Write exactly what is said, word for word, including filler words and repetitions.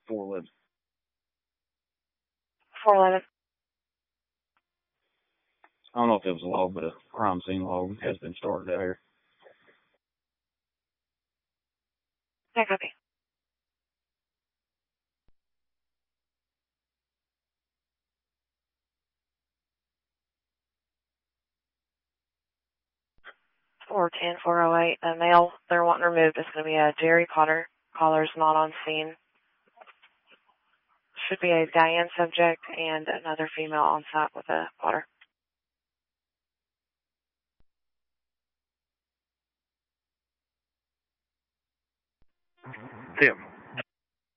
four eleven. four eleven. I don't know if it was a log, but a crime scene log has been started out here. I copy. four ten, four oh eight. The male they're wanting removed is going to be a Jerry Potter. Caller's not on scene. Should be a Diane subject and another female on site with a Potter. Tim.